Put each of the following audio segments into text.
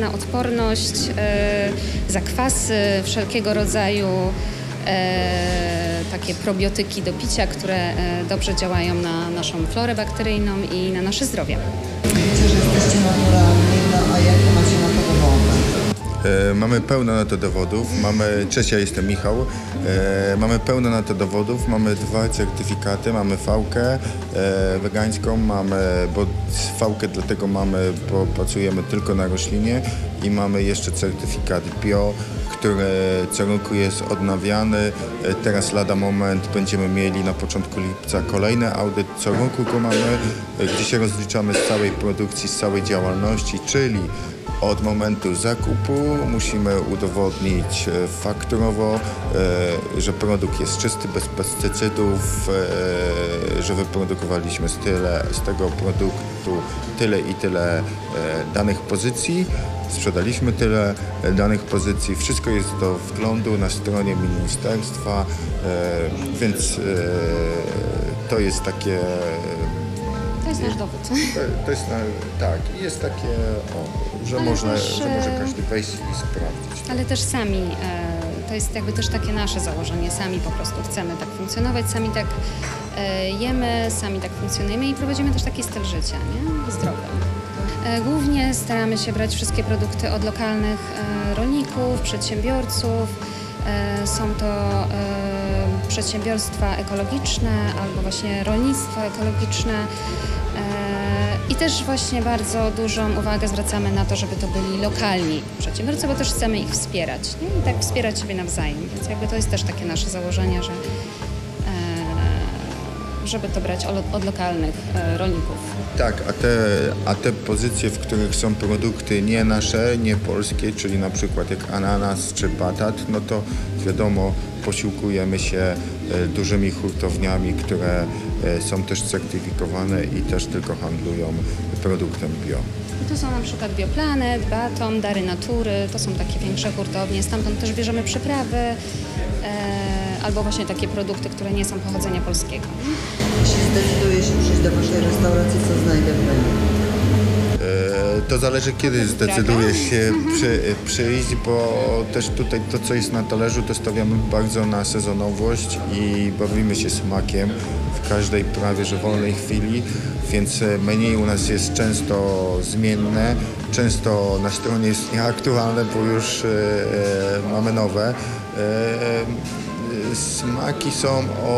na odporność, zakwasy, wszelkiego rodzaju takie probiotyki do picia, które dobrze działają na naszą florę bakteryjną i na nasze zdrowie. Wiecie, że jesteście naturalni, a jakie macie na to dowody? Mamy pełno na to dowodów. Cześć, ja jestem Michał. Mamy pełno na to dowodów. Mamy 2 certyfikaty. Mamy V-kę wegańską, bo V-kę dlatego mamy, bo pracujemy tylko na roślinie i mamy jeszcze certyfikat bio, który co roku jest odnawiany. Teraz lada moment będziemy mieli na początku lipca kolejny audyt. Co roku go mamy, gdzie się rozliczamy z całej produkcji, z całej działalności, czyli od momentu zakupu musimy udowodnić fakturowo, że produkt jest czysty, bez pestycydów, że wyprodukowaliśmy z tego produktu tyle i tyle danych pozycji, sprzedaliśmy tyle danych pozycji. Wszystko jest do wglądu na stronie ministerstwa, więc to jest takie... To jest nasz dowód. To jest tak, jest takie, że może każdy wejść i sprawdzić. Ale też sami, to jest jakby też takie nasze założenie, sami po prostu chcemy tak funkcjonować, sami tak jemy, sami tak funkcjonujemy i prowadzimy też taki styl życia, nie? Zdrowy. Głównie staramy się brać wszystkie produkty od lokalnych rolników, przedsiębiorców. Są to przedsiębiorstwa ekologiczne albo właśnie rolnictwo ekologiczne. I też właśnie bardzo dużą uwagę zwracamy na to, żeby to byli lokalni przedsiębiorcy, bo też chcemy ich wspierać, nie? I tak wspierać siebie nawzajem. Więc jakby to jest też takie nasze założenie, że żeby to brać od lokalnych rolników. Tak, a te pozycje, w których są produkty nie nasze, nie polskie, czyli na przykład jak ananas czy batat, no to wiadomo, posiłkujemy się dużymi hurtowniami, które są też certyfikowane i też tylko handlują produktem bio. To są na przykład Bioplanet, Baton, Dary Natury, to są takie większe hurtownie, stamtąd też bierzemy przyprawy albo właśnie takie produkty, które nie są pochodzenia polskiego. Jeśli zdecyduję się przyjść do waszej restauracji, co znajdę w menu? To zależy, kiedy zdecydujesz się przyjść, bo też tutaj to, co jest na talerzu, to stawiamy bardzo na sezonowość i bawimy się smakiem w każdej prawie że wolnej chwili, więc menu u nas jest często zmienne, często na stronie jest nieaktualne, bo już mamy nowe. Smaki są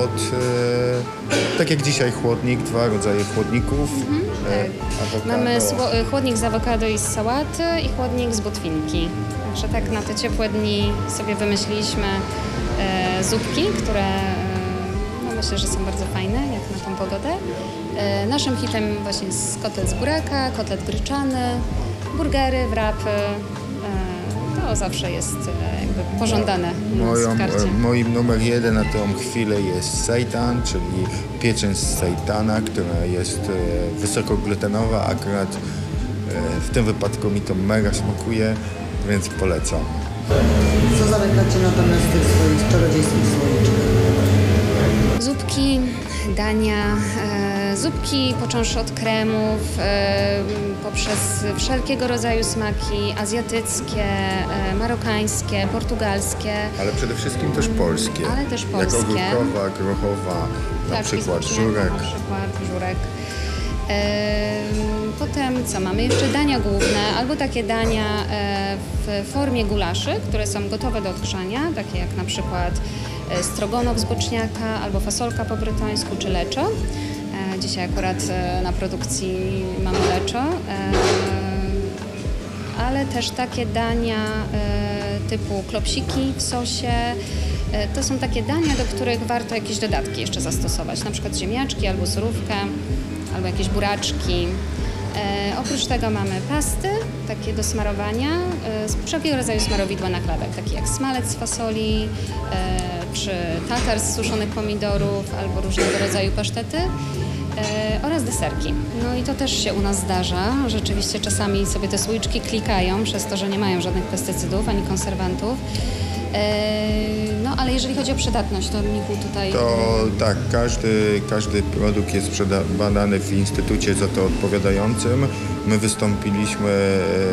tak jak dzisiaj chłodnik, 2 rodzaje chłodników. Tak. Mamy chłodnik z awokado i z sałaty i chłodnik z botwinki. Także tak na te ciepłe dni sobie wymyśliliśmy zupki, które myślę, że są bardzo fajne jak na tą pogodę. Naszym hitem właśnie jest kotlet z buraka, kotlet gryczany, burgery, wrapy. To zawsze jest jakby pożądane w karcie. Moim numer 1 na tą chwilę jest seitan, czyli pieczeń z seitana, która jest wysokoglutenowa. Akurat w tym wypadku mi to mega smakuje, więc polecam. Co zamykacie natomiast w tych swoich czarodziejskich słoiczkach? Zupki, dania, zupki począwszy od kremów, poprzez wszelkiego rodzaju smaki azjatyckie, marokańskie, portugalskie. Ale przede wszystkim też polskie. Ale też polskie. Jak ogórkowa, grochowa, na przykład żurek. Potem co mamy? Jeszcze dania główne, albo takie dania w formie gulaszy, które są gotowe do odgrzania, takie jak na przykład strogonow z boczniaka, albo fasolka po brytońsku, czy leczo. Dzisiaj akurat na produkcji mamy leczo, ale też takie dania typu klopsiki w sosie. To są takie dania, do których warto jakieś dodatki jeszcze zastosować, na przykład ziemniaczki albo surówkę, albo jakieś buraczki. Oprócz tego mamy pasty, takie do smarowania, wszelkiego rodzaju smarowidła na chlebek, takie jak smalec z fasoli, czy tatar z suszonych pomidorów, albo różnego rodzaju pasztety. Oraz deserki. No i to też się u nas zdarza. Rzeczywiście czasami sobie te słoiczki klikają przez to, że nie mają żadnych pestycydów ani konserwantów. No ale jeżeli chodzi o przydatność, to Michu tutaj... To tak, każdy produkt jest badany w instytucie za to odpowiadającym. My wystąpiliśmy